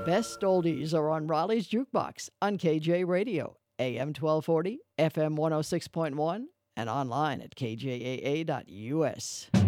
Best oldies are on Raleigh's Jukebox on KJ Radio, AM 1240, FM 106.1, and online at kjaa.us.